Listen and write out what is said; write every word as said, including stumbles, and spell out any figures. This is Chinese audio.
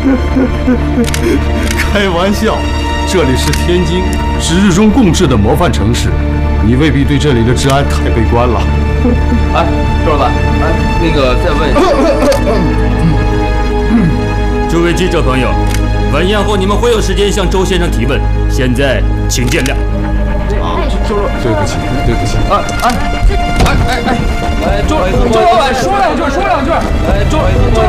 开玩笑，这里是天津，是日中共治的模范城市，你未必对这里的治安太悲观了。 哎，周老板，哎，那个再问一下， 诸位记者朋友，晚宴后你们会有时间向周先生提问，现在请见谅。 啊，周周，对不起，对不起。 哎哎哎哎哎，周周老板说两句，说两句。哎，周周。